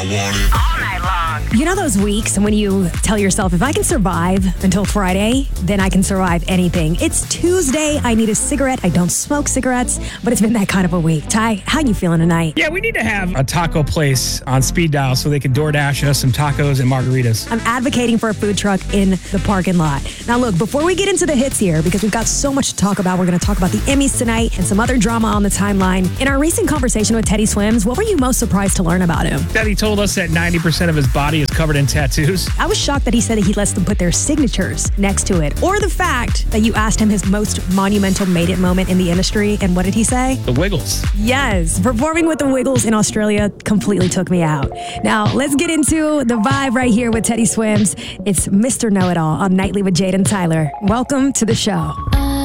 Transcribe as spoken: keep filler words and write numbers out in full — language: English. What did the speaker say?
I want it. All night long. You know those weeks when you tell yourself, if I can survive until Friday, then I can survive anything. It's Tuesday. I need a cigarette. I don't smoke cigarettes, but it's been that kind of a week. Ty, how you feeling tonight? Yeah, we need to have a taco place on speed dial so they can DoorDash us some tacos and margaritas. I'm advocating for a food truck in the parking lot. Now, look, before we get into the hits here, because we've got so much to talk about, we're going to talk about the Emmys tonight and some other drama on the timeline. In our recent conversation with Teddy Swims, what were you most surprised to learn about him? That he told us that ninety percent of his body is covered in tattoos. I was shocked that he said that he lets them put their signatures next to it. Or the fact that you asked him his most monumental made it moment in the industry, and what did he say? The Wiggles. Yes, performing with the Wiggles in Australia completely took me out. Now, let's get into the vibe right here with Teddy Swims. It's Mister Know-It-All on Nightly with Jade and Tyler. Welcome to the show.